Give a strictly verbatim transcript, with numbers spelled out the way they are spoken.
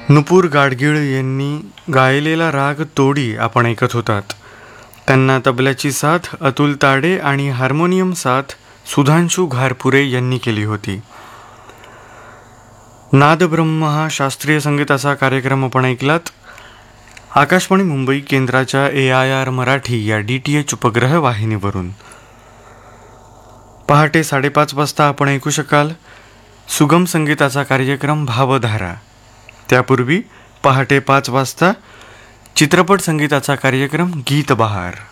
नुपूर गाडगीळ यांनी गायलेला राग तोडी आपण ऐकत होतात. त्यांना तबल्याची साथ अतुल ताडे आणि हार्मोनियम साथ सुधांशू घारपुरे यांनी केली होती. नादब्रह्म हा शास्त्रीय संगीताचा कार्यक्रम आपण ऐकलात. आकाशवाणी मुंबई केंद्राच्या ए आय आर मराठी या डी टी एच उपग्रह वाहिनीवरून. पहाटे साडेपाच वाजता आपण ऐकू शकाल सुगम संगीताचा कार्यक्रम भावधारा. त्यापूर्वी पहाटे पाच वाजता चित्रपट संगीताचा कार्यक्रम गीत बहार.